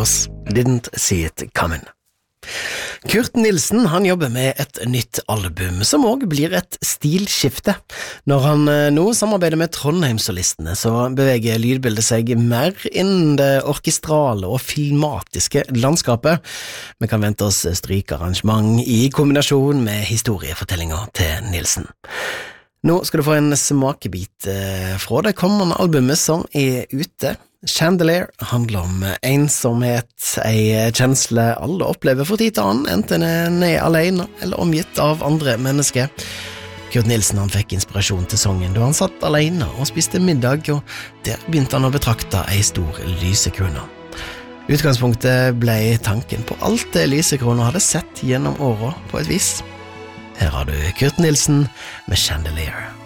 Outlaws Didn't See It Coming. Kurt Nilsen han jobber med et nytt album, som også blir et stilskifte. Når han nå samarbeider med Trondheimssolistene, så beveger lydbildet seg mer innen det orkestrale og filmatiske landskapet. Vi kan vente oss strykearrangement i kombinasjon med historiefortellinger til Nilsen. Nå skal du få en smakebit fra det kommende albumet som er ute. Chandelier handler om ensomhet, en kjensle alle opplever for tid til annen, enten en er alene eller omgitt av andre mennesker. Kurt Nilsen han fikk inspirasjon til sangen da han satt alene og spiste middag, og der begynte han å betrakte en stor lysekrone. Utgangspunktet ble tanken på alt det lysekrona hadde sett gjennom året på et vis. Her har du Kurt Nilsen med Chandelier.